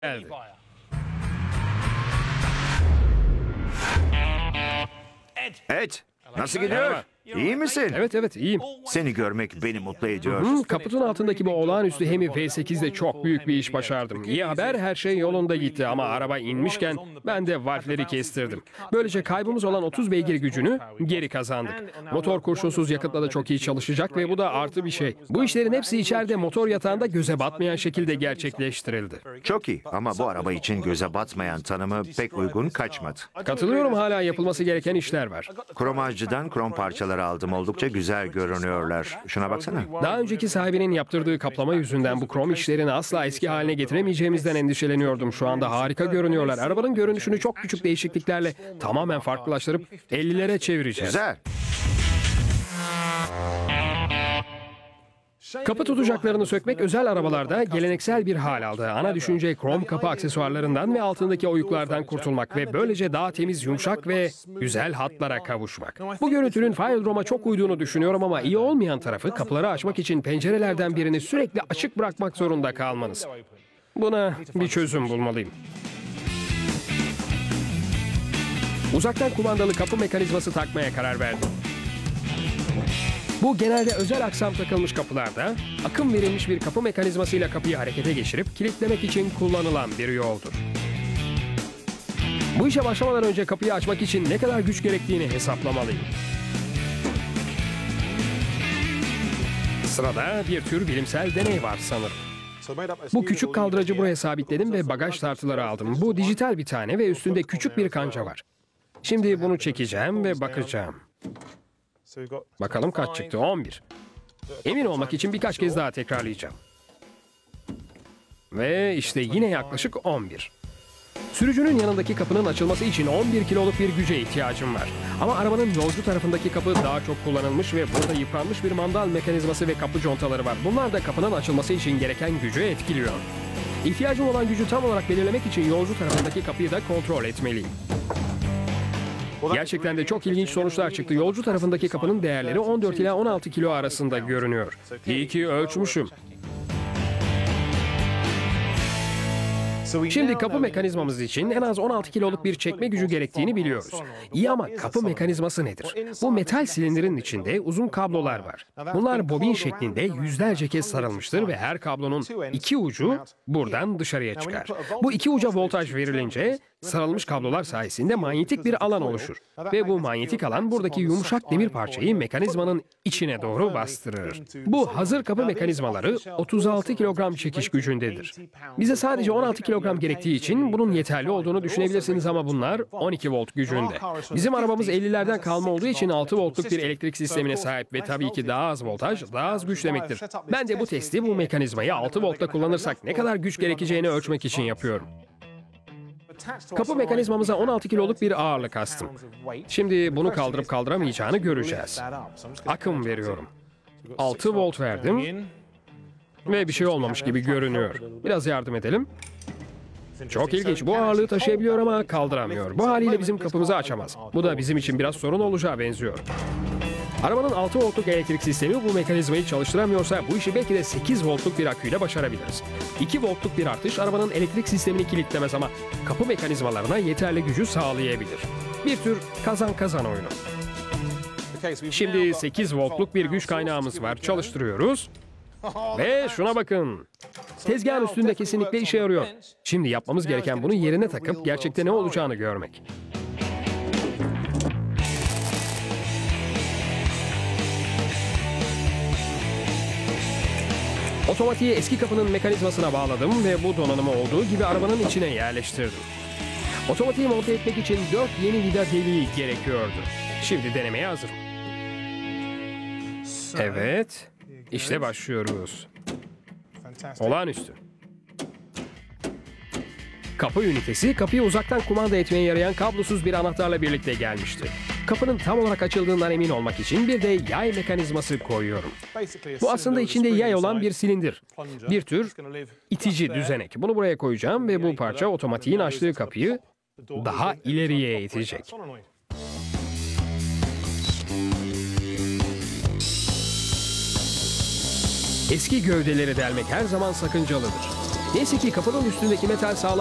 geldi. Ed, nasıl gidiyor? Merhaba. İyi misin? Evet iyiyim. Seni görmek beni mutlu ediyor. Kaputun altındaki bu olağanüstü Hemi V8'de çok büyük bir iş başardım. İyi haber, her şey yolunda gitti ama araba inmişken ben de valfleri kestirdim. Böylece kaybımız olan 30 beygir gücünü geri kazandık. Motor kurşunsuz yakıtla da çok iyi çalışacak ve bu da artı bir şey. Bu işlerin hepsi içeride motor yatağında göze batmayan şekilde gerçekleştirildi. Çok iyi ama bu araba için göze batmayan tanımı pek uygun kaçmadı. Katılıyorum, hala yapılması gereken işler var. Kromajcıdan krom parçaları aldım. Oldukça güzel görünüyorlar. Şuna baksana. Daha önceki sahibinin yaptırdığı kaplama yüzünden bu krom işlerini asla eski haline getiremeyeceğimizden endişeleniyordum. Şu anda harika görünüyorlar. Arabanın görünüşünü çok küçük değişikliklerle tamamen farklılaştırıp 50'lere çevireceğiz. Güzel. Kapı tutacaklarını sökmek özel arabalarda geleneksel bir hal aldı. Ana düşünce krom kapı aksesuarlarından ve altındaki oyuklardan kurtulmak ve böylece daha temiz, yumuşak ve güzel hatlara kavuşmak. Bu görüntünün File Rome'a çok uyduğunu düşünüyorum ama iyi olmayan tarafı kapıları açmak için pencerelerden birini sürekli açık bırakmak zorunda kalmanız. Buna bir çözüm bulmalıyım. Uzaktan kumandalı kapı mekanizması takmaya karar verdim. Bu genelde özel aksam takılmış kapılarda akım verilmiş bir kapı mekanizmasıyla kapıyı harekete geçirip kilitlemek için kullanılan bir yoldur. Bu işe başlamadan önce kapıyı açmak için ne kadar güç gerektiğini hesaplamalıyım. Sırada bir tür bilimsel deney var sanırım. Bu küçük kaldıracı buraya sabitledim ve bagaj tartıları aldım. Bu dijital bir tane ve üstünde küçük bir kanca var. Şimdi bunu çekeceğim ve bakacağım. Bakalım kaç çıktı? 11. Emin olmak için birkaç kez daha tekrarlayacağım. Ve işte yine yaklaşık 11. Sürücünün yanındaki kapının açılması için 11 kiloluk bir güce ihtiyacım var. Ama arabanın yolcu tarafındaki kapı daha çok kullanılmış ve burada yıpranmış bir mandal mekanizması ve kapı contaları var. Bunlar da kapının açılması için gereken gücü etkiliyor. İhtiyacım olan gücü tam olarak belirlemek için yolcu tarafındaki kapıyı da kontrol etmeliyim. Gerçekten de çok ilginç sonuçlar çıktı. Yolcu tarafındaki kapının değerleri 14 ila 16 kilo arasında görünüyor. İyi ki ölçmüşüm. Şimdi kapı mekanizmamız için en az 16 kiloluk bir çekme gücü gerektiğini biliyoruz. İyi ama kapı mekanizması nedir? Bu metal silindirin içinde uzun kablolar var. Bunlar bobin şeklinde yüzlerce kez sarılmıştır ve her kablonun iki ucu buradan dışarıya çıkar. Bu iki uca voltaj verilince sarılmış kablolar sayesinde manyetik bir alan oluşur. Ve bu manyetik alan buradaki yumuşak demir parçayı mekanizmanın içine doğru bastırır. Bu hazır kapı mekanizmaları 36 kilogram çekiş gücündedir. Bize sadece 16 kilogram gerektiği için bunun yeterli olduğunu düşünebilirsiniz ama bunlar 12 volt gücünde. Bizim arabamız 50'lerden kalma olduğu için 6 voltluk bir elektrik sistemine sahip ve tabii ki daha az voltaj, daha az güç demektir. Ben de bu testi, bu mekanizmayı 6 voltta kullanırsak ne kadar güç gerekeceğini ölçmek için yapıyorum. Kapı mekanizmamıza 16 kiloluk bir ağırlık astım. Şimdi bunu kaldırıp kaldıramayacağını göreceğiz. Akım veriyorum. 6 volt verdim ve bir şey olmamış gibi görünüyor. Biraz yardım edelim. Çok ilginç. Bu ağırlığı taşıyabiliyor ama kaldıramıyor. Bu haliyle bizim kapımızı açamaz. Bu da bizim için biraz sorun olacağı benziyor. Arabanın 6 voltluk elektrik sistemi bu mekanizmayı çalıştıramıyorsa bu işi belki de 8 voltluk bir aküyle başarabiliriz. 2 voltluk bir artış arabanın elektrik sistemini kilitlemez ama kapı mekanizmalarına yeterli gücü sağlayabilir. Bir tür kazan-kazan oyunu. Şimdi 8 voltluk bir güç kaynağımız var. Çalıştırıyoruz. Ve şuna bakın. Tezgahın üstünde kesinlikle işe yarıyor. Şimdi yapmamız gereken bunu yerine takıp gerçekte ne olacağını görmek. Otomatiği eski kapının mekanizmasına bağladım ve bu donanımı olduğu gibi arabanın içine yerleştirdim. Otomatiği monte etmek için 4 yeni vida deliği gerekiyordu. Şimdi denemeye hazırım. Evet, işte başlıyoruz. Olağanüstü. Kapı ünitesi, kapıyı uzaktan kumanda etmeye yarayan kablosuz bir anahtarla birlikte gelmişti. Kapının tam olarak açıldığından emin olmak için bir de yay mekanizması koyuyorum. Bu aslında içinde yay olan bir silindir. Bir tür itici düzenek. Bunu buraya koyacağım ve bu parça otomatiğin açtığı kapıyı daha ileriye itecek. Eski gövdeleri delmek her zaman sakıncalıdır. Neyse ki kapının üstündeki metal sağlam